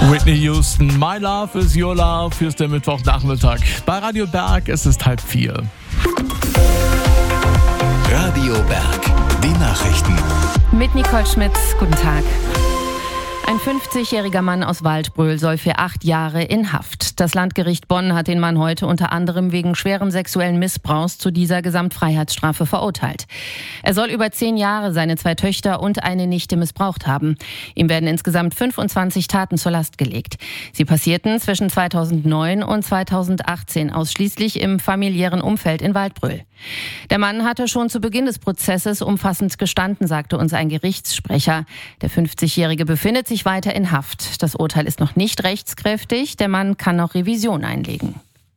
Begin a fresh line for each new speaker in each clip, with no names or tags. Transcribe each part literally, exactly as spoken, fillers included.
Whitney Houston, My Love is Your Love, hier ist der Mittwochnachmittag. Bei Radio Berg ist es halb vier.
Radio Berg, die Nachrichten.
Mit Nicole Schmitz, guten Tag. Ein fünfzigjähriger Mann aus Waldbröl soll für acht Jahre in Haft. Das Landgericht Bonn hat den Mann heute unter anderem wegen schweren sexuellen Missbrauchs zu dieser Gesamtfreiheitsstrafe verurteilt. Er soll über zehn Jahre seine zwei Töchter und eine Nichte missbraucht haben. Ihm werden insgesamt fünfundzwanzig Taten zur Last gelegt. Sie passierten zwischen zweitausendneun und zweitausendachtzehn ausschließlich im familiären Umfeld in Waldbröl. Der Mann hatte schon zu Beginn des Prozesses umfassend gestanden, sagte uns ein Gerichtssprecher. Der fünfzigjährige befindet sich weiter in Haft. Das Urteil ist noch nicht rechtskräftig. Der Mann kann noch Revision einlegen.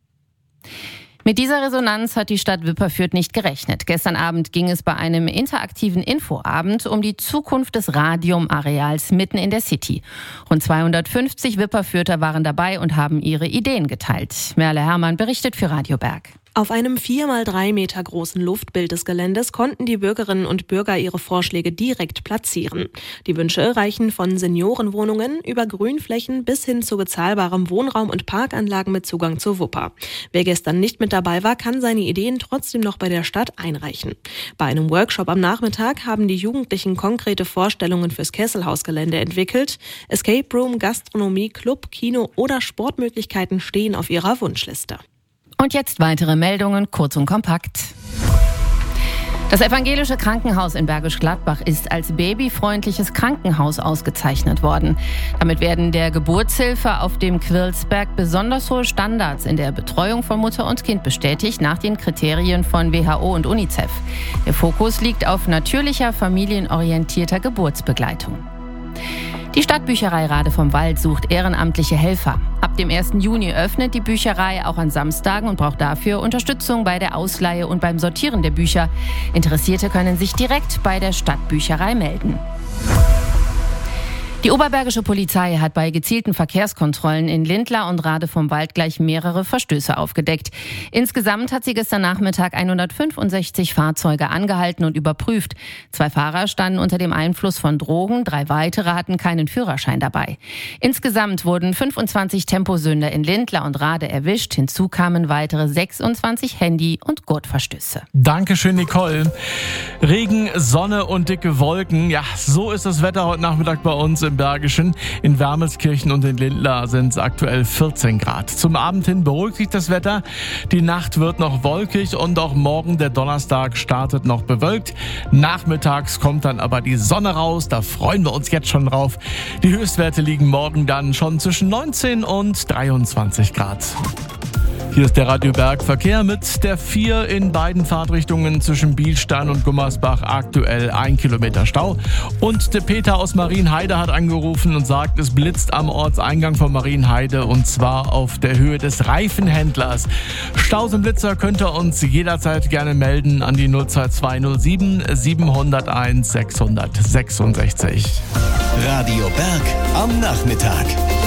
Mit dieser Resonanz hat die Stadt Wipperfürth nicht gerechnet. Gestern Abend ging es bei einem interaktiven Infoabend um die Zukunft des Radium-Areals mitten in der City. Rund zweihundertfünfzig Wipperfürther waren dabei und haben ihre Ideen geteilt. Merle Herrmann berichtet für Radio Berg.
Auf einem vier mal drei Meter großen Luftbild des Geländes konnten die Bürgerinnen und Bürger ihre Vorschläge direkt platzieren. Die Wünsche reichen von Seniorenwohnungen über Grünflächen bis hin zu bezahlbarem Wohnraum und Parkanlagen mit Zugang zur Wupper. Wer gestern nicht mit dabei war, kann seine Ideen trotzdem noch bei der Stadt einreichen. Bei einem Workshop am Nachmittag haben die Jugendlichen konkrete Vorstellungen fürs Kesselhausgelände entwickelt. Escape Room, Gastronomie, Club, Kino oder Sportmöglichkeiten stehen auf ihrer Wunschliste.
Und jetzt weitere Meldungen, kurz und kompakt. Das evangelische Krankenhaus in Bergisch Gladbach ist als babyfreundliches Krankenhaus ausgezeichnet worden. Damit werden der Geburtshilfe auf dem Quirlsberg besonders hohe Standards in der Betreuung von Mutter und Kind bestätigt, nach den Kriterien von W H O und UNICEF. Der Fokus liegt auf natürlicher, familienorientierter Geburtsbegleitung. Die Stadtbücherei Rade vom Wald sucht ehrenamtliche Helfer. Ab dem ersten Juni öffnet die Bücherei auch an Samstagen und braucht dafür Unterstützung bei der Ausleihe und beim Sortieren der Bücher. Interessierte können sich direkt bei der Stadtbücherei melden. Die oberbergische Polizei hat bei gezielten Verkehrskontrollen in Lindlar und Rade vom Wald gleich mehrere Verstöße aufgedeckt. Insgesamt hat sie gestern Nachmittag hundertfünfundsechzig Fahrzeuge angehalten und überprüft. Zwei Fahrer standen unter dem Einfluss von Drogen, drei weitere hatten keinen Führerschein dabei. Insgesamt wurden fünfundzwanzig Temposünder in Lindlar und Rade erwischt. Hinzu kamen weitere sechsundzwanzig Handy- und Gurtverstöße.
Dankeschön, Nicole. Regen, Sonne und dicke Wolken. Ja, so ist das Wetter heute Nachmittag bei uns im Bergischen. In Wermelskirchen und in Lindlar sind es aktuell vierzehn Grad. Zum Abend hin beruhigt sich das Wetter. Die Nacht wird noch wolkig und auch morgen, der Donnerstag, startet noch bewölkt. Nachmittags kommt dann aber die Sonne raus. Da freuen wir uns jetzt schon drauf. Die Höchstwerte liegen morgen dann schon zwischen neunzehn und dreiundzwanzig Grad. Hier ist der Radio Berg Verkehr mit der vier in beiden Fahrtrichtungen zwischen Bielstein und Gummersbach, aktuell ein Kilometer Stau. Und der Peter aus Marienheide hat angerufen und sagt, es blitzt am Ortseingang von Marienheide und zwar auf der Höhe des Reifenhändlers. Staus und Blitzer könnt ihr uns jederzeit gerne melden an die null zwei zwei null sieben sieben null eins sechs sechs sechs.
Radio Berg am Nachmittag.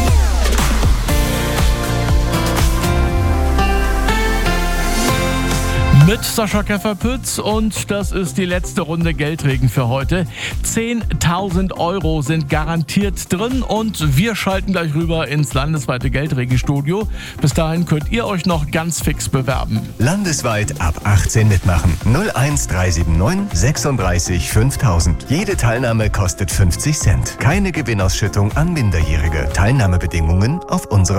Mit Sascha Käfer-Pütz und das ist die letzte Runde Geldregen für heute. zehntausend Euro sind garantiert drin und wir schalten gleich rüber ins landesweite Geldregenstudio. Bis dahin könnt ihr euch noch ganz fix bewerben.
Landesweit ab achtzehn mitmachen. null eins drei sieben neun sechsunddreißig fünftausend. Jede Teilnahme kostet fünfzig Cent. Keine Gewinnausschüttung an Minderjährige. Teilnahmebedingungen auf unserer